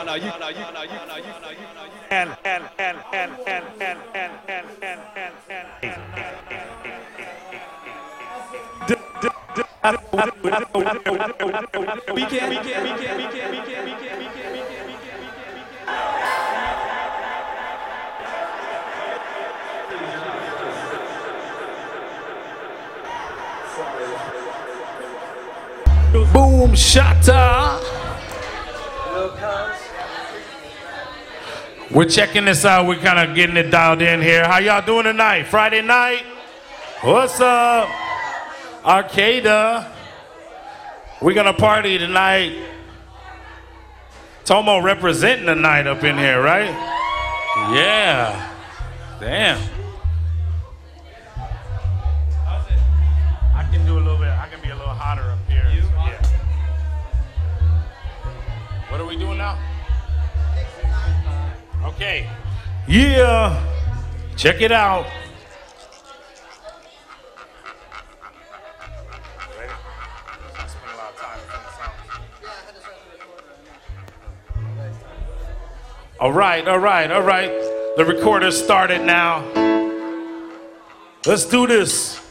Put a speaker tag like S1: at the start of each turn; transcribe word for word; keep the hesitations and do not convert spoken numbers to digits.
S1: no, you, no, you, no, you, no, you, no, you,
S2: and and and and and and and and and and and
S1: we can, we can, we can, we can, we can, we can, we can, we can, we can.
S2: Boom shatta. We're checking this out. We're kind of getting it dialed in here. How y'all doing tonight? Friday night? What's up? Arcada. We're gonna party tonight. Tomo representing the night up in here, right? Yeah. Damn. I can do a little bit. I can be a little hotter up here. Yeah. What are we doing now? Okay. Yeah. Check it out. Ready? I spend a lot of time in the sound. All right, all right, all right. The recorder started now. Let's do this.